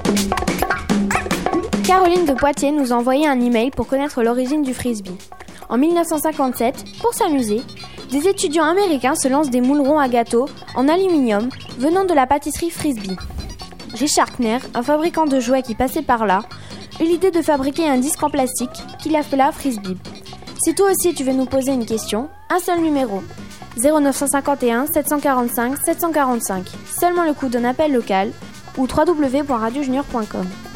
Caroline de Poitiers nous a envoyé un email pour connaître l'origine du frisbee. En 1957, pour s'amuser, des étudiants américains se lancent des moules ronds à gâteaux en aluminium venant de la pâtisserie Frisbee. Richard Kner, un fabricant de jouets qui passait par là, eut l'idée de fabriquer un disque en plastique qu'il appela Frisbee. Si toi aussi tu veux nous poser une question, un seul numéro, 0951 745 745, seulement le coût d'un appel local ou www.radiojunior.com.